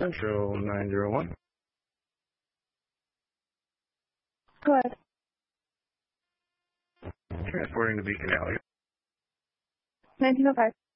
Central 901. Go ahead. Transporting to Beacon Alley. 1905.